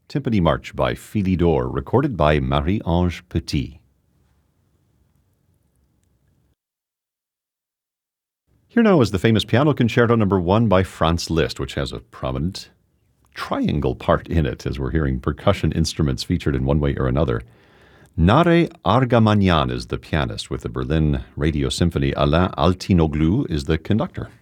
Timpani March by Philidor, recorded by Marie-Ange Petit. Here now is the famous Piano Concerto No. 1 by Franz Liszt, which has a prominent triangle part in it, as we're hearing percussion instruments featured in one way or another. Nare Argamagnan is the pianist, with the Berlin Radio Symphony. Alain Altinoglu is the conductor.